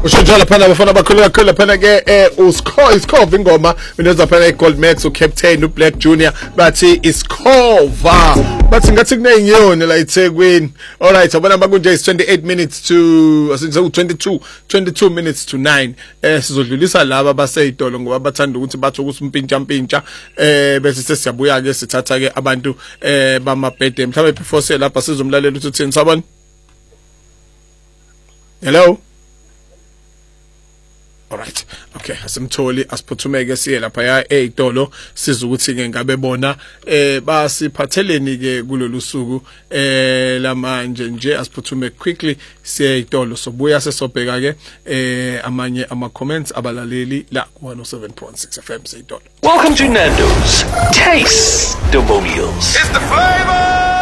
Ushonjala phana abafana bakhuleka khona phana ke uScove ingoma mineza phana iGold Max uCaptain uBlack Junior bathi iScova bathi ngathi kuneyinyoni la eThekwini. All right, abona bakunje is 28 minutes to asinze 22 minutes to 9. Sizodlulisa laba baseyidolo ngoba bathanda ukuthi bathi ukusimpintsha bese sesiyabuya ke sithatha ke abantu bama birthday mhlawumbe before se lapha sizomlalela ukuthi uthini sabona. Hello. All right. Okay, asimtholi asiphuthumeke siye lapha ya eyitolo sizukuthi ke ngabe bona basiphatheleni ke kulolu suku lamanje nje asiphuthume quickly siye eyitolo sobuya sesobheka ke amanye ama comments abalaleli la 107.6 FM seyitolo. Welcome to Nando's. Taste the meals. It's the flavor.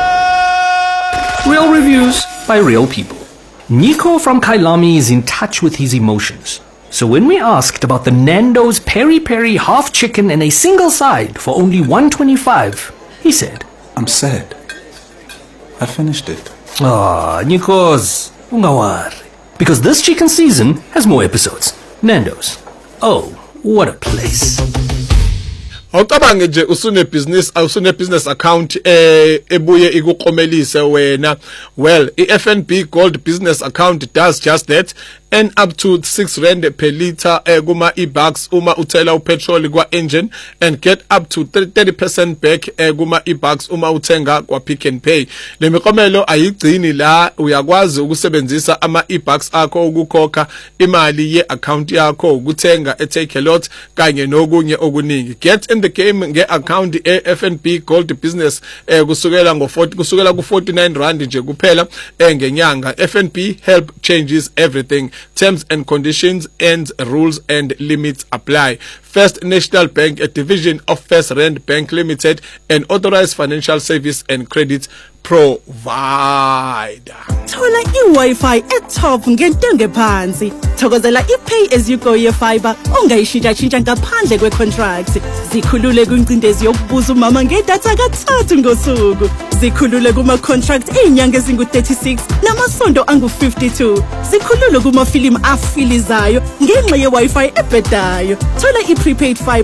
Real reviews by real people. Nico from Kailami is in touch with his emotions. So when we asked about the Nando's Peri Peri half chicken and a single side for only $1.25, he said, I'm sad. I finished it. Ah, Nikos, ungawari. Because this chicken season has more episodes. Nando's. Oh, what a place. Awucabange nje usune business account ebuye ikuqomelise wena. Well, iFNB Gold business account does just that. And up to 6 rand per liter kuma e-bucks uma uthela upetrol kwa engine and get up to 30% back kuma e-bucks uma uthenga kwa Pick n Pay. Le miqomelo ayigcini la, uyakwazi ukusebenzisa ama e-bucks akho ukukhokha imali ye account yakho ukuthenga Take a Lot kanye nokunye okuningi. Get in the game nge account FNB Gold business kusukela ku 49 rand nje kuphela ngenyanga. FNB help changes everything. Terms and conditions and rules and limits apply. First National Bank, a division of First Rand Bank Limited, an authorized financial service and credit provider. Thola i-Wi-Fi e-top ngentengo ephansi. Thokozela i-pay as you go ye-fiber ongayishintsha ngaphandle kwe-contract. Zikhulule kwincindezi yokubuza umama ngedatha kathathu ngosuku. Zikhulule kuma-contract inyanga ezingu-36 namasonto angu-52. Zikhulule kumafilimu afilizayo ngenxa ye-Wi-Fi ebhedayo. Thola i-prepaid fiber